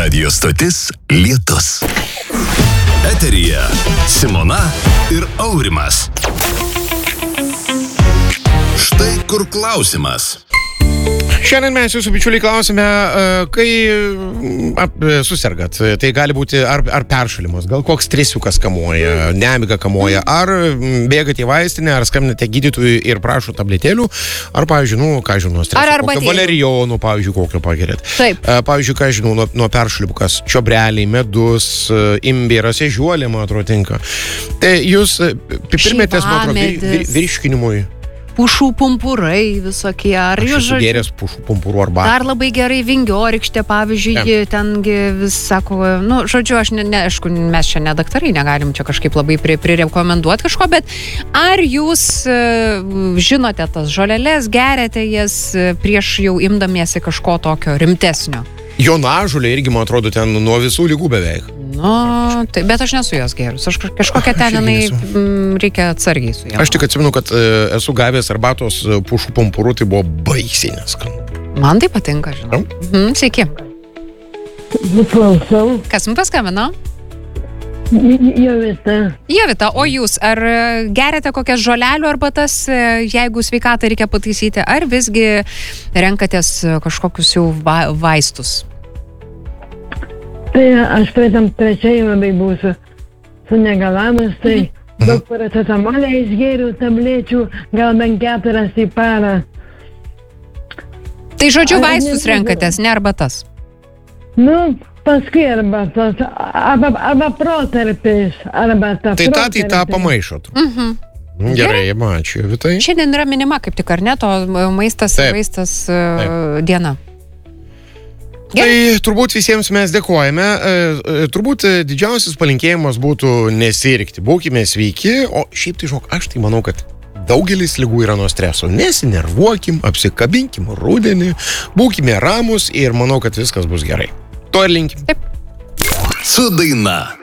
Radio stotis Lietus. Eteryje Simona ir Aurimas. Štai kur klausimas. Šiandien mes jūsų bičiuliai klausime, kai susirgat, tai gali būti ar peršalimas, gal koks stresiukas kamuoja, nemiga kamuoja, ar bėgate į vaistinę, ar skambinate gydytojui ir prašo tabletėlių, ar, pavyzdžiui, nuo streso, kokio valerijonų, pavyzdžiui, kokio pagerėt. Taip. Pavyzdžiui, ką žinau, nuo peršalimų, kas čiobreliai, medus, imbieras, ežiuolė, man atrodo, tinka. Tai jūs pirmėtės, man atrodo, virškinimui. Pušų pumpurai visokie. Ar aš esu gėręs pušų pumpurų arba. Dar labai gerai vingiorykštė, pavyzdžiui, tengi vis sako, žodžiu, aišku, mes čia ne daktarai, negalim čia kažkaip labai prirekomenduoti kažko, bet ar jūs žinote tas žoleles, geriate jas prieš jau imdamiesi kažko tokio rimtesnio? Jonažolė irgi, man atrodo, ten nuo visų lygų beveik. Tai, bet aš nesu jos gerus. Aš kažkokia ten reikia atsargiai su ją. Aš tik atsimenu, kad esu gavęs arbatos pušų pumpurų, tai buvo baisiai neskanu. Man tai patinka, žinau. Sveiki. Klausau. Kas mums paskambino? Jovita, o jūs, ar geriate kokias žolelių arbatas, jeigu sveikatą reikia pataisyti, ar visgi renkatės kažkokius jau vaistus? Tai aš praeitam trečiai labai būsiu su negalamas, tai daug paracetamolio išgėriau, tablečių, gal bent 4 į parą. Tai žodžiu, vaistus renkatės, ne arbatas? Paskui arbatos, arba protarpiais, arbata. Tai tą pamaišot. Gerai, ačiū, Vitai. Šiandien yra minima kaip tik, ar ne, to maistas diena. Tai turbūt visiems mes dėkojame. Turbūt didžiausias palinkėjimas būtų nesirgti. Būkime sveiki, o šiaip tai žinok, aš tai manau, kad daugelis ligų yra nuo streso. Nesinervuokim, apsikabinkim rudenį, būkime ramus ir manau, kad viskas bus gerai. To ir linkim. Su daina.